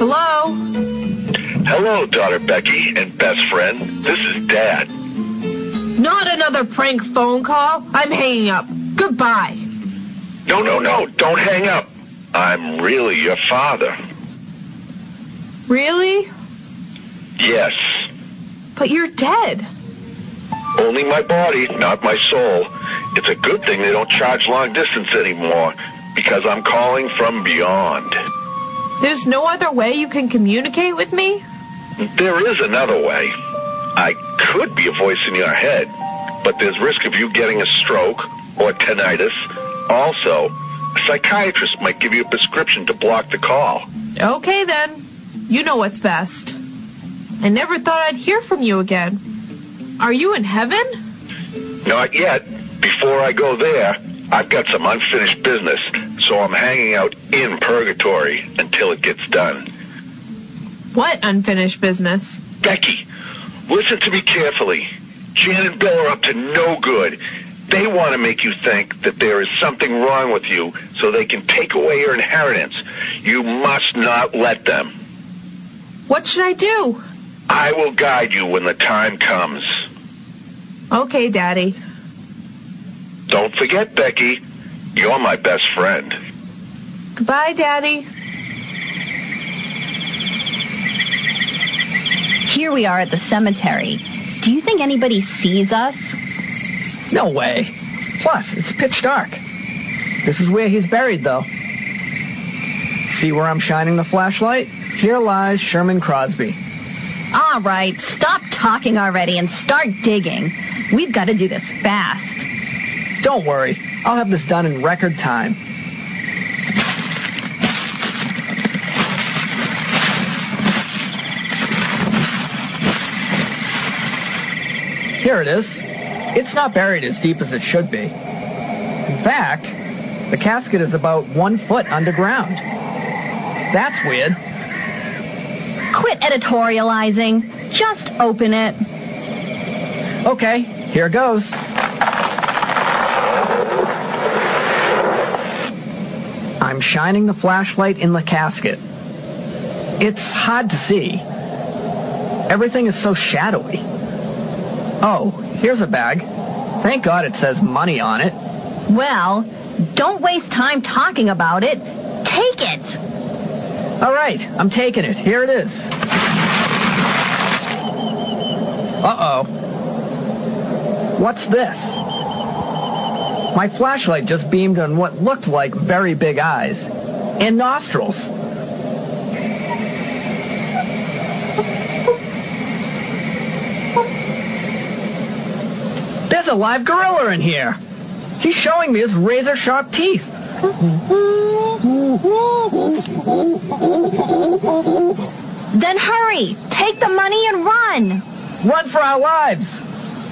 Hello? Hello, daughter Becky and best friend. This is Dad. Not another prank phone call. I'm hanging up. Goodbye. No, don't hang up. I'm really your father. Really? Yes. But you're dead. Only my body, not my soul. It's a good thing they don't charge long distance anymore, because I'm calling from beyond. There's no other way you can communicate with me? There is another way. I could be a voice in your head, but there's risk of you getting a stroke or tinnitus. Also, a psychiatrist might give you a prescription to block the call. Okay, then. You know what's best. I never thought I'd hear from you again. Are you in heaven? Not yet. Before I go there, I've got some unfinished business, so I'm hanging out in purgatory until it gets done. What unfinished business? Becky, listen to me carefully. Jan and Bill are up to no good. They want to make you think that there is something wrong with you so they can take away your inheritance. You must not let them. What should I do? I will guide you when the time comes. Okay, Daddy. Don't forget, Becky, you're my best friend. Goodbye, Daddy. Here we are at the cemetery. Do you think anybody sees us? No way. Plus, it's pitch dark. This is where he's buried, though. See where I'm shining the flashlight? Here lies Sherman Crosby. All right, stop talking already and start digging. We've got to do this fast. Don't worry. I'll have this done in record time. Here it is. It's not buried as deep as it should be. In fact, the casket is about 1 foot underground. That's weird. Quit editorializing. Just open it. Okay, here goes. I'm shining the flashlight in the casket. It's hard to see. Everything is so shadowy. Oh, here's a bag. Thank God it says money on it. Well, don't waste time talking about it. Take it. All right, I'm taking it. Here it is. Uh-oh. What's this? My flashlight just beamed on what looked like very big eyes and nostrils. There's a live gorilla in here. He's showing me his razor-sharp teeth. Then hurry. Take the money and run. Run for our lives.